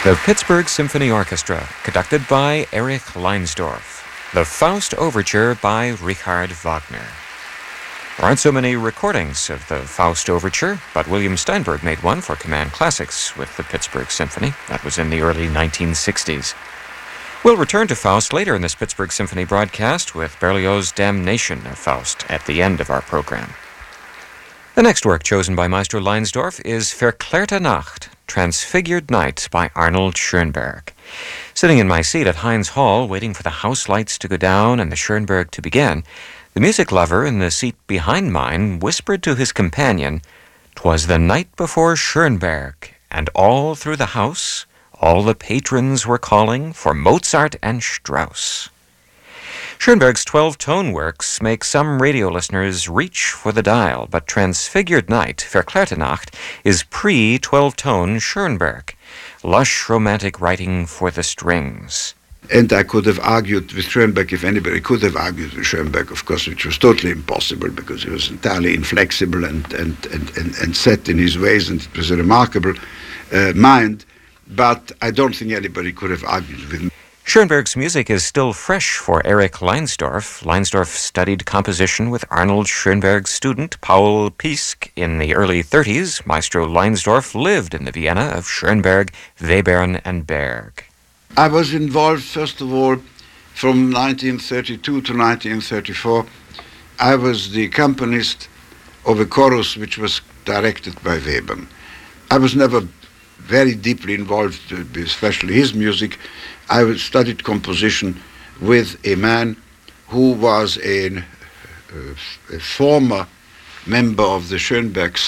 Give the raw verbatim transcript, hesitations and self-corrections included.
The Pittsburgh Symphony Orchestra, conducted by Erich Leinsdorf. The Faust Overture by Richard Wagner. There aren't so many recordings of the Faust Overture, but William Steinberg made one for Command Classics with the Pittsburgh Symphony. That was in the early nineteen sixties. We'll return to Faust later in this Pittsburgh Symphony broadcast with Berlioz's Damnation of Faust at the end of our program. The next work chosen by Maestro Leinsdorf is Verklärte Nacht, Transfigured Night by Arnold Schoenberg. Sitting in my seat at Heinz Hall, waiting for the house lights to go down and the Schoenberg to begin, the music lover in the seat behind mine whispered to his companion, "'Twas the night before Schoenberg, and all through the house, all the patrons were calling for Mozart and Strauss." Schoenberg's twelve-tone works make some radio listeners reach for the dial, but Transfigured Night, Verklärte Nacht, is pre-twelve-tone Schoenberg, lush romantic writing for the strings. And I could have argued with Schoenberg, if anybody could have argued with Schoenberg, of course, which was totally impossible because he was entirely inflexible and, and, and, and, and set in his ways, and it was a remarkable uh, mind, but I don't think anybody could have argued with him. Schoenberg's music is still fresh for Erich Leinsdorf. Leinsdorf studied composition with Arnold Schoenberg's student Paul Pisk in the early thirties. Maestro Leinsdorf lived in the Vienna of Schoenberg, Webern, and Berg. I was involved, first of all, from nineteen thirty-two to nineteen thirty-four. I was the accompanist of a chorus which was directed by Webern. I was never very deeply involved, especially his music. I studied composition with a man who was a, a, a former member of the Schoenberg